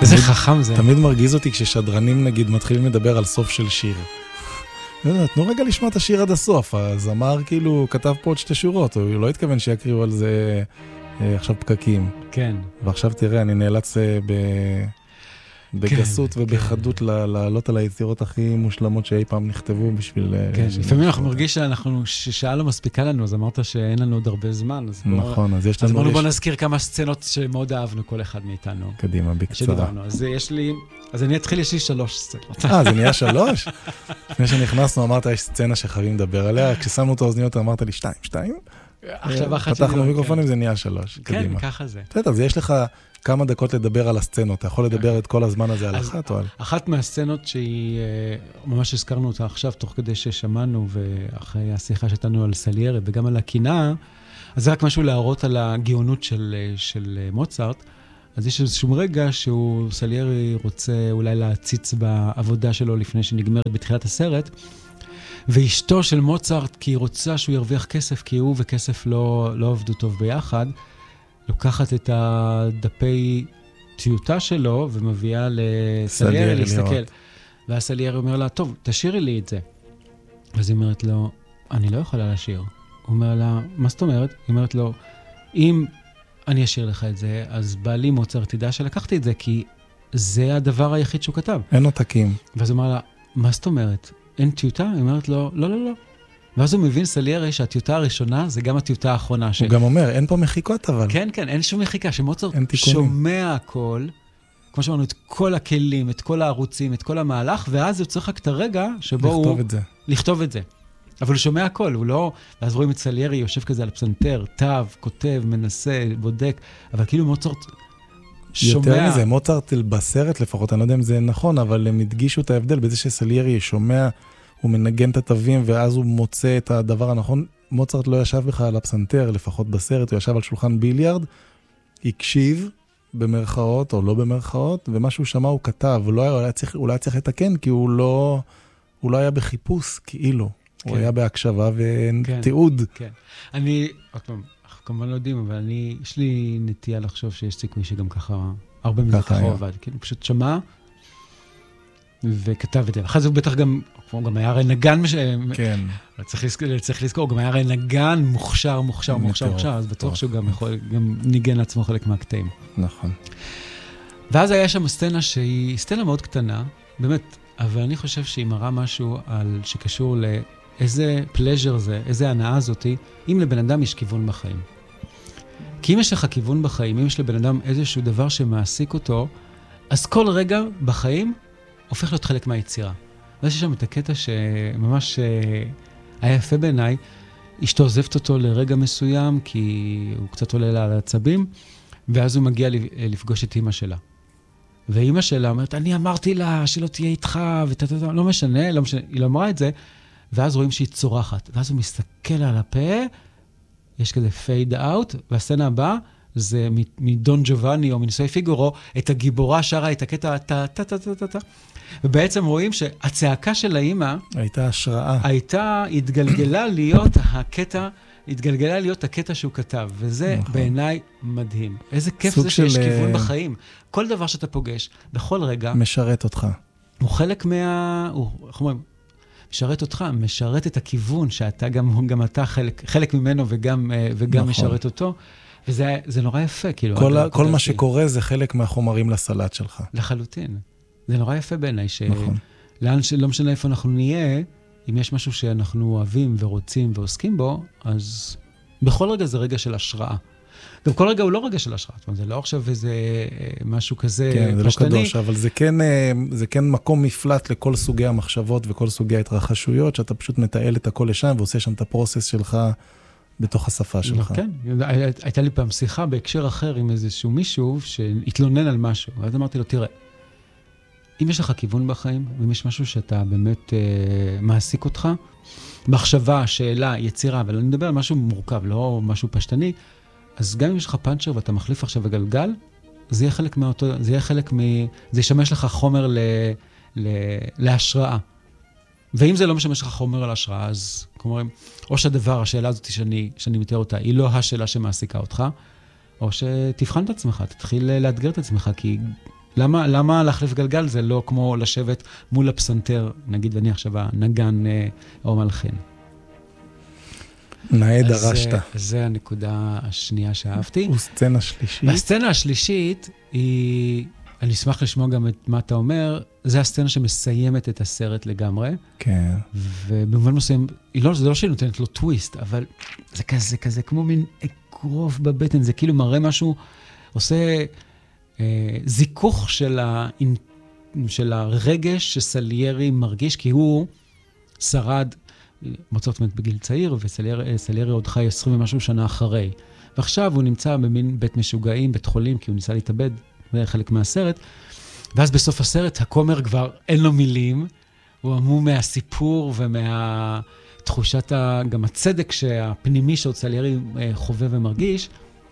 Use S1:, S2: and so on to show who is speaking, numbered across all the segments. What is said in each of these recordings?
S1: איזה חכם זה.
S2: תמיד מרגיז אותי כששדרנים נגיד מתחילים לדבר על סוף של שיר. תנו רגע לשמוע את השיר עד הסוף, הזמר כאילו כתב פה עוד 2 שורות, הוא לא התכוון שיקריאו על זה עכשיו פקקים.
S1: כן.
S2: ועכשיו תראה, אני נאלץ בגסות ובחדות לעלות על היצירות הכי מושלמות שאי פעם נכתבו בשביל...
S1: כן, לפעמים אנחנו מרגיש ששעה לא מספיקה לנו, אז אמרת שאין לנו עוד הרבה זמן.
S2: נכון, אז יש לנו...
S1: אז אמרנו בוא נזכיר כמה סצנות שמאוד אהבנו כל אחד מאיתנו.
S2: קדימה, בקצרה.
S1: אז יש לי... אז אני אתחיל, יש לי 3 סצנות.
S2: זה נהיה 3? לפני שנכנסנו אמרת, יש סצנה שחייבים לדבר עליה, כששמנו את האוזניות אמרת לי 2.
S1: עכשיו אחת
S2: פתחנו מיקרופונים, זה נהיה 3.
S1: כן, ככה זה.
S2: אז יש לך כמה דקות לדבר על הסצנות. אתה יכול לדבר את כל הזמן הזה על אחת או על...
S1: אחת מהסצנות שהיא, ממש הזכרנו אותה עכשיו, תוך כדי ששמענו, ואחרי השיחה שתנו על סליירי וגם על הקינה, אז זה רק משהו להראות על הגאונות של מוצרט. אז יש איזשהו רגע שהוא, סליירי רוצה אולי להציץ בעבודה שלו לפני שנגמרת בתחילת הסרט, ואשתו של מוצרט, כי היא רוצה שהוא ירוויח כסף, כי הוא וכסף לא עבדו טוב ביחד, לוקחת את הדפי טיוטה שלו ומביאה לסליירי להסתכל. והסליירי אומר לה, טוב, תשאירי לי את זה. אז היא אומרת לו, אני לא יכולה לשיר. הוא אומר לה, מה זאת אומרת? היא אומרת לו, אם אני אשאיר לך את זה, אז בעלי מוצרט תדע שלקחתי את זה, כי זה הדבר היחיד שהוא כתב.
S2: אין עותקים.
S1: ואז הוא אומר לה, מה זאת אומרת? אין טיוטה? היא אומרת לו, לא. ואז הוא מבין סליירי שהטיוטה הראשונה זה גם הטיוטה האחרונה.
S2: הוא גם אומר, אין פה מחיקות אבל.
S1: כן, אין שום מחיקה, שמוצרט שומע הכל, כמו שאמרנו, את כל הכלים, את כל הערוצים, את כל המהלך, ואז הוא צריך רק את הרגע שבו הוא... לכתוב את זה. אבל הוא שומע הכל, הוא לא... ואז רואים את סליירי יושב כזה על פסנתר, תו, כותב, מנסה, בודק, אבל כאילו מוצרט שומע...
S2: יותר מזה, מוצרט בסרט לפחות, אני לא יודע אם זה נכון, אבל הם הדגישו את ההבדל בזה שסליירי שומע, הוא מנגן את התווים, ואז הוא מוצא את הדבר הנכון. מוצרט לא ישב בכלל על הפסנתר, לפחות בסרט, הוא ישב על שולחן ביליארד, הקשיב במרכאות או לא במרכאות, ומה שהוא שמע הוא כתב, הוא לא היה צריך לתקן, כי הוא לא היה בחיפוש כאילו. הוא היה בהקשבה ותיעוד.
S1: כן. אני, אנחנו כמובן לא יודעים, אבל יש לי נטייה לחשוב שיש סיכוי שגם ככה, הרבה מזה ככה עובד. כאילו, פשוט שמע וכתב את זה. אחרי זה הוא בטח גם היה הרי נגן,
S2: כן.
S1: צריך לזכור, גם היה הרי נגן מוכשר, אז בטוח שהוא גם יכול, גם ניגן לעצמו חלק מהקטעים.
S2: נכון.
S1: ואז היה שם סצנה שהיא סצנה מאוד קטנה, באמת, אבל אני חושב שהיא מראה משהו שקשור לאיזה פלז'ר זה, איזה הנאה זאתי, אם לבן אדם יש כיוון בחיים. כי אם יש לך כיוון בחיים, אם יש לבן אדם איזשהו דבר שמעסיק אותו, אז כל רגע בחיים הופך להיות חלק מהיצירה. ואז יש שם את הקטע שממש היה יפה בעיניי, אשתו עוזבת אותו לרגע מסוים, כי הוא קצת עולה לה על העצבים, ואז הוא מגיע לפגוש את אמא שלה. ואמא שלה אומרת, אני אמרתי לה שלא תהיה איתך, לא משנה, היא לא אמרה את זה, ואז רואים שהיא צורחת. ואז הוא מסתכל על הפה, יש כזה פייד אאוט, והסצנה הבאה, זה מדון ג'ובאני או מניסוי פיגורו, את הגיבורה שרה, את הקטע, טה. ובעצם רואים שהצעקה של האמא,
S2: הייתה השראה.
S1: התגלגלה להיות הקטע שהוא כתב, וזה בעיניי מדהים. איזה כיף זה שיש כיוון בחיים. כל דבר שאתה פוגש, בכל רגע,
S2: משרת אותך.
S1: הוא חלק איך אומרים? משרת אותך, משרת את הכיוון, שאתה גם אתה חלק ממנו וגם משרת אותו. וזה נורא יפה, כאילו.
S2: כל מה שקורה זה חלק מהחומרים לסלט שלך.
S1: לחלוטין. זה נורא יפה בעיניי, לא משנה איפה אנחנו נהיה, אם יש משהו שאנחנו אוהבים ורוצים ועוסקים בו, אז בכל רגע זה רגע של השראה. גם כל רגע הוא לא רגע של השראה, זאת אומרת, זה לא עכשיו איזה משהו כזה פשטני.
S2: כן, זה לא קדוש, אבל זה כן מקום מפלט לכל סוגי המחשבות וכל סוגי ההתרחשויות, שאתה פשוט מתעל את הכל לשם ועושה שם את הפרוסס שלך בתוך השפה שלך.
S1: כן, הייתה לי פעם שיחה בהקשר אחר עם איזשהו מישהו שהתלונן על משהו, ואז אמרתי לו, תראה, אם יש לך כיוון בחיים, ואם יש משהו שאתה באמת מעסיק אותך, מחשבה, שאלה, יצירה, אבל אני מדבר על משהו מורכב, לא משהו פשטני, אז גם אם יש לך פאנצ'ר ואתה מחליף עכשיו הגלגל, זה ישמש לך חומר להשראה. ואם זה לא משמש לך חומר להשראה, אז כלומר, או השאלה הזאת שאני מתאר אותה, היא לא השאלה שמעסיקה אותך, או שתבחן את עצמך, תתחיל לאתגר את עצמך, כי למה להחליף גלגל? זה לא כמו לשבת מול הפסנתר, נגיד, ואני עכשיו הנגן או מלחין.
S2: נאה דרשת.
S1: זה הנקודה השנייה שאהבתי.
S2: וסצנה שלישית.
S1: והסצנה השלישית היא, אני אשמח לשמוע גם את מה אתה אומר, זה הסצנה שמסיימת את הסרט לגמרי.
S2: כן.
S1: ובמובן מסוים, זה לא שהיא נותנת לו טוויסט, אבל זה כזה כמו מין אגרוף בבטן, זה כאילו מראה משהו, עושה זיכוך של הרגש שסליירי מרגיש, כי הוא שרד, מוצאות בגיל צעיר, וסליירי עוד חי 20 ומשהו שנה אחרי. ועכשיו הוא נמצא במין בית משוגעים, בית חולים, כי הוא ניסה להתאבד, זה חלק מהסרט. ואז בסוף הסרט, הכומר כבר אין לו מילים, הוא עמום מהסיפור ומהתחושת גם הצדק הפנימי שעוד סליירי חווה ומרגיש.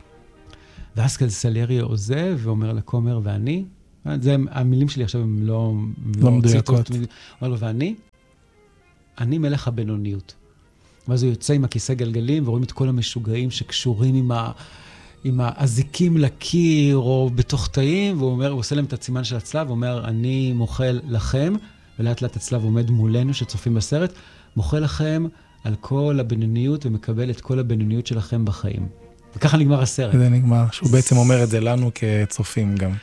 S1: ואז כזה סליירי עוזב ואומר לכומר, ואני, זה המילים שלי עכשיו הם לא
S2: מדויקות.
S1: אומר לו, אני מלך הבינוניות. ואז הוא יוצא עם הכיסא גלגלים, ורואים את כל המשוגעים שקשורים עם האזיקים לקיר, או בתוך תאים, והוא עושה להם את הסימן של הצלב, הוא אומר, אני מוחל לכם, ולאט לאט הצלב עומד מולנו, שצופים בסרט, מוחל לכם על כל הבינוניות, ומקבל את כל הבינוניות שלכם בחיים. וככה נגמר הסרט.
S2: זה נגמר, שהוא בעצם אומר את זה לנו כצופים גם.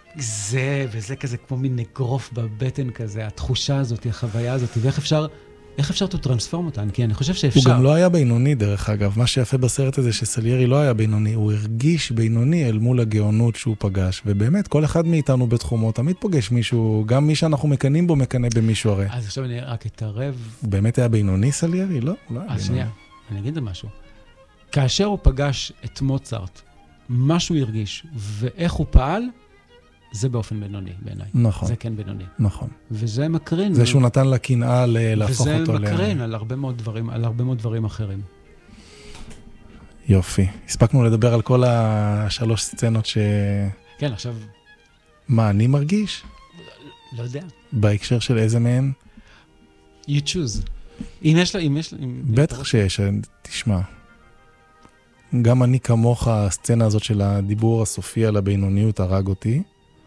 S1: וזה כזה כמו מין נגרוף בבטן כזה, התחושה הזאת, החוויה הזאת, ואיך אפשר to transform אותן? כי אני חושב שאפשר.
S2: הוא גם לא היה בינוני, דרך אגב. מה שיפה בסרט הזה שסליירי לא היה בינוני, הוא הרגיש בינוני אל מול הגאונות שהוא פגש, ובאמת, כל אחד מאיתנו בתחומו תמיד פוגש מישהו, גם מי שאנחנו מקנים בו, מקנה במישהו הרי.
S1: אז עכשיו אני רק אתערב.
S2: הוא באמת היה בינוני, סליירי? לא היה בינוני.
S1: שנייה, אני אגיד משהו. כאשר הוא פגש את מוצרט, מה שהוא הרגיש, ואיך הוא פעל, זה באופן בינוני בעיניי.
S2: נכון.
S1: זה כן בינוני.
S2: נכון.
S1: וזה מקרין.
S2: זה שהוא נתן לקנאה להפוך אותו.
S1: וזה מקרין על הרבה מאוד דברים אחרים.
S2: יופי. הספקנו לדבר על כל השלוש סצנות
S1: כן, עכשיו.
S2: מה אני מרגיש?
S1: לא יודע.
S2: בהקשר של איזה מהן?
S1: You choose. אם יש לה...
S2: בטח שיש, תשמע. גם אני כמוך, הסצנה הזאת של הדיבור הסופי על הבינוניות הרג אותי.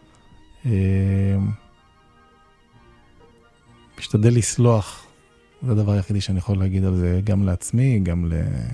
S2: משתדל לסלוח, זה הדבר היחידי שאני יכול להגיד על זה, גם לעצמי, גם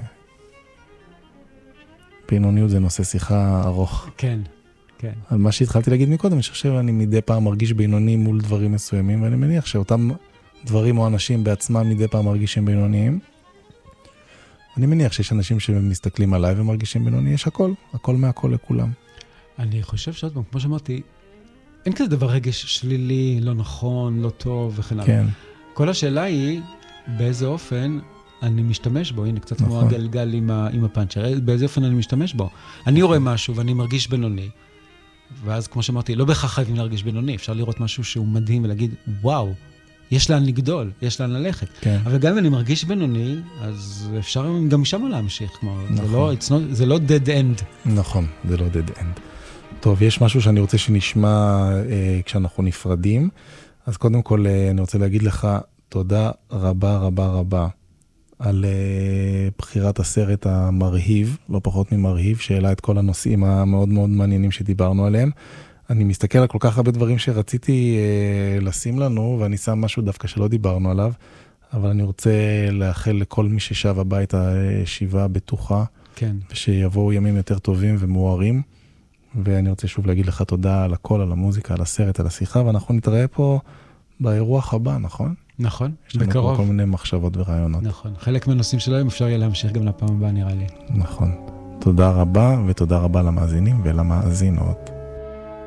S2: בינוניות זה נושא שיחה ארוך.
S1: כן, כן.
S2: על מה שהתחלתי להגיד מקודם, אני חושב שאני מדי פעם מרגיש בינוני מול דברים מסוימים, ואני מניח שאותם דברים או אנשים בעצמם מדי פעם מרגישים בינוניים. אני מניח שיש אנשים שמסתכלים עליי ומרגישים בינוני, יש הכל מהכל לכולם.
S1: אני חושב שעוד פעם, כמו שאמרתי, אין כזה דבר רגש שלילי, לא נכון, לא טוב וכן הלאה.
S2: כן.
S1: כל השאלה היא, באיזה אופן אני משתמש בו, הנה קצת כמו הגלגל עם הפאנצ'ר, באיזה אופן אני משתמש בו. אני רואה משהו ואני מרגיש בינוני, ואז כמו שאמרתי, לא בהכרח חייבים להרגיש בינוני, אפשר לראות משהו שהוא מדהים ולהגיד, וואו, יש לאן לגדול, יש לאן ללכת.
S2: כן.
S1: אבל גם אם אני מרגיש בינוני, אז אפשר גם משם להמשיך. כלומר, נכון. זה לא dead end.
S2: נכון, זה לא dead end. טוב, יש משהו שאני רוצה שנשמע כשאנחנו נפרדים. אז קודם כל אני רוצה להגיד לך תודה רבה רבה רבה על בחירת הסרט המרהיב, לא פחות ממרהיב, שהעלה את כל הנושאים המאוד מאוד מעניינים שדיברנו עליהם. אני מסתכל על כל כך הרבה דברים שרציתי לשים לנו, ואני שם משהו דווקא שלא דיברנו עליו, אבל אני רוצה לאחל לכל מי ששב הביתה שיבה בטוחה,
S1: כן.
S2: ושיבואו ימים יותר טובים ומוארים, ואני רוצה שוב להגיד לך תודה על הכל, על המוזיקה, על הסרט, על השיחה, ואנחנו נתראה פה באירוח הבא, נכון?
S1: נכון,
S2: יש לנו
S1: בקרוב.
S2: פה כל מיני מחשבות ורעיונות.
S1: נכון, חלק מהנושאים שלהם אפשר יהיה להמשיך גם לפעם הבאה נראה לי.
S2: נכון. תודה רבה, ותודה רבה למאזינים ולמאזינות.